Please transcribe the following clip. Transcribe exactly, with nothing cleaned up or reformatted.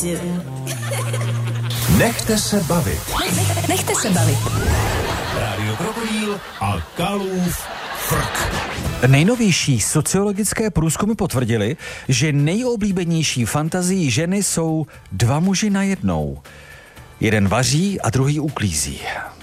do. Nechte se bavit. Nechte se bavit. Rádio Krokodýl a Kalův frk. Nejnovější sociologické průzkumy potvrdily, že nejoblíbenější fantazií ženy jsou dva muži najednou. Jeden vaří a druhý uklízí.